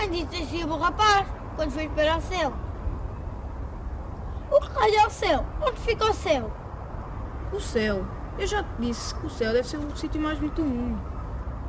mãe disse assim ao rapaz, quando foi para o céu. O que raio é o céu? Onde fica o céu? O céu. Eu já te disse que o céu deve ser o sítio mais bonito do mundo.